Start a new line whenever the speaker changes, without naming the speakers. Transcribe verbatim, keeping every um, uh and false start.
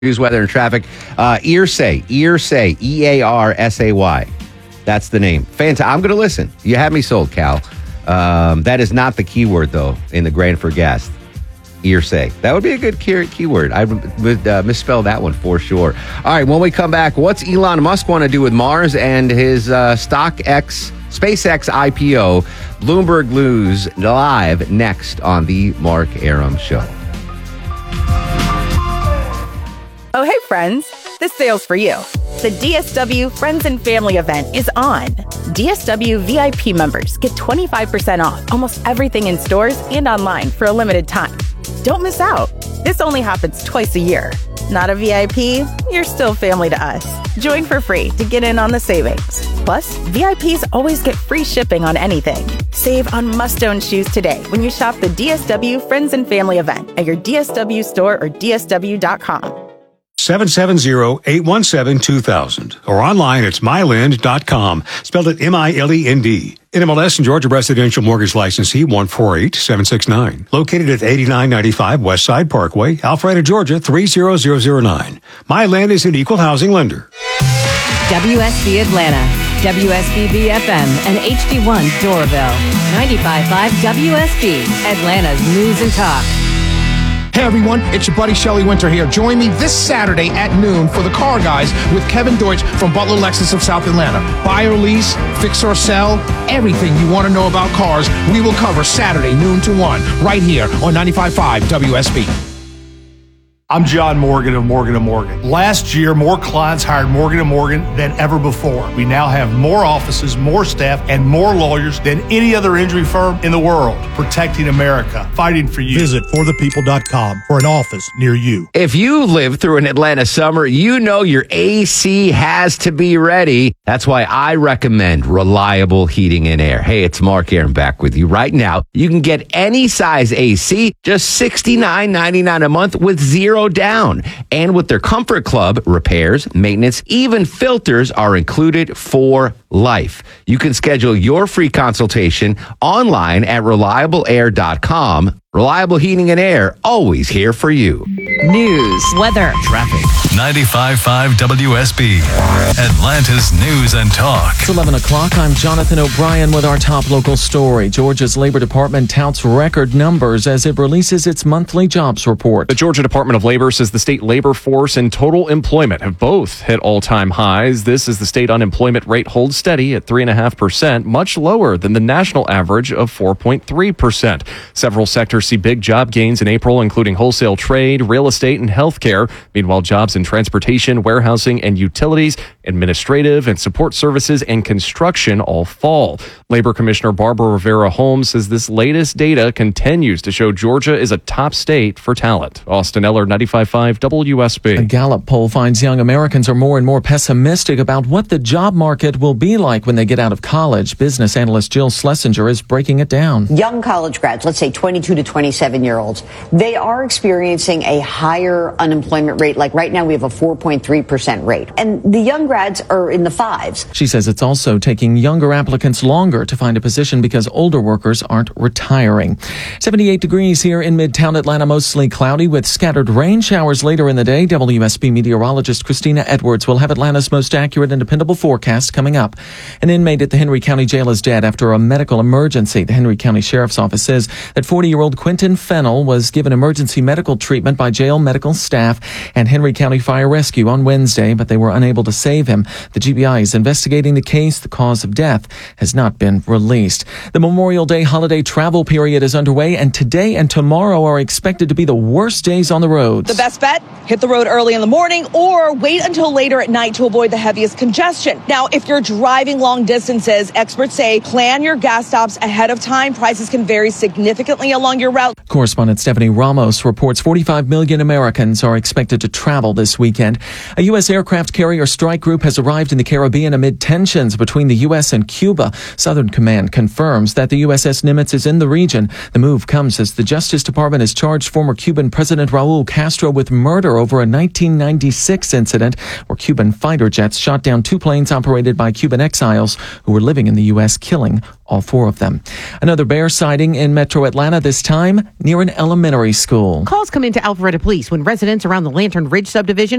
News, weather, and traffic. Uh, Earsay, Earsay, E A R S A Y. That's the name. Fantastic. I'm going to listen. You have me sold, Cal. Um, that is not the keyword, though, in the Grain for Gas. Earsay. That would be a good key- keyword. I would uh, misspell that one for sure. All right, when we come back, what's Elon Musk want to do with Mars and his uh, StockX, SpaceX I P O? Bloomberg News live next on the Mark Arum Show.
Oh, hey, friends. This sale's for you. The D S W Friends and Family event is on. D S W V I P members get twenty-five percent off almost everything in stores and online for a limited time. Don't miss out. This only happens twice a year. Not a V I P? You're still family to us. Join for free to get in on the savings. Plus, V I Ps always get free shipping on anything. Save on must-own shoes today when you shop the D S W Friends and Family event at your D S W store or D S W dot com.
seven seven zero, eight one seven, two thousand or online it's mylend dot com. Spelled it M I L E N D. N M L S and Georgia Residential Mortgage Licensee one four eight seven six nine. Located at eighty-nine ninety-five West Side Parkway, Alpharetta, Georgia three zero zero zero nine. MyLand is an equal housing lender.
W S B Atlanta, W S B B F M, and H D one Doraville. ninety-five point five W S B, Atlanta's News and Talk.
Hey everyone, it's your buddy Shelley Winter here. Join me this Saturday at noon for the Car Guys with Kevin Deutsch from Butler Lexus of South Atlanta. Buy or lease, fix or sell, everything you want to know about cars, we will cover Saturday noon to one, right here on ninety-five point five W S B.
I'm John Morgan of Morgan and Morgan. Last year, more clients hired Morgan and Morgan than ever before. We now have more offices, more staff, and more lawyers than any other injury firm in the world, protecting America, fighting for you.
Visit for the people dot com for an office near you.
If you live through an Atlanta summer, you know your A C has to be ready. That's why I recommend Reliable Heating and Air. Hey, it's Mark Arum back with you right now. You can get any size A C, just sixty-nine ninety-nine a month with zero down. And with their Comfort Club, repairs, maintenance, even filters are included for life. You can schedule your free consultation online at reliable air dot com. Reliable Heating and Air, always here for you.
News, weather,
Traffic.
ninety-five point five W S B, Atlanta's News and Talk.
It's eleven o'clock. I'm Jonathan O'Brien with our top local story. Georgia's Labor Department touts record numbers as it releases its monthly jobs report.
The Georgia Department of Labor says the state labor force and total employment have both hit all-time highs. This as the state unemployment rate holds steady at three point five percent, much lower than the national average of four point three percent. Several sectors see big job gains in April, including wholesale trade, real estate, and healthcare. Meanwhile, jobs in transportation, warehousing, and utilities, administrative and support services, and construction all fall. Labor Commissioner Barbara Rivera Holmes says this latest data continues to show Georgia is a top state for talent. Austin Eller, ninety-five point five W S B.
A Gallup poll finds young Americans are more and more pessimistic about what the job market will be like when they get out of college. Business analyst Jill Schlesinger is breaking it down.
Young college grads, let's say twenty-two to twenty-seven year olds, they are experiencing a higher unemployment rate. Like right now we have a four point three percent rate. And the young grads are in the fives.
She says it's also taking younger applicants longer to find a position because older workers aren't retiring. seventy-eight degrees here in Midtown Atlanta, mostly cloudy with scattered rain showers later in the day. W S B meteorologist Christina Edwards will have Atlanta's most accurate and dependable forecast coming up. An inmate at the Henry County Jail is dead after a medical emergency. The Henry County Sheriff's Office says that forty-year-old Quentin Fennell was given emergency medical treatment by jail medical staff and Henry County Fire Rescue on Wednesday, but they were unable to save him. The G B I is investigating the case. The cause of death has not been released. The Memorial Day holiday travel period is underway, and today and tomorrow are expected to be the worst days on the roads.
The best bet, hit the road early in the morning or wait until later at night to avoid the heaviest congestion. Now, if you're driving long distances, experts say plan your gas stops ahead of time. Prices can vary significantly along your route.
Correspondent Stephanie Ramos reports forty-five million Americans are expected to travel this weekend. A U S aircraft carrier strike group has arrived in the Caribbean amid tensions between the U S and Cuba. Southern Command confirms that the U S S Nimitz is in the region. The move comes as the Justice Department has charged former Cuban President Raul Castro with murder over a nineteen ninety-six incident where Cuban fighter jets shot down two planes operated by Cuban exiles who were living in the U S, killing all four of them. Another bear sighting in metro Atlanta, this time near an elementary school.
Calls come into Alpharetta Police when residents around the Lantern Ridge subdivision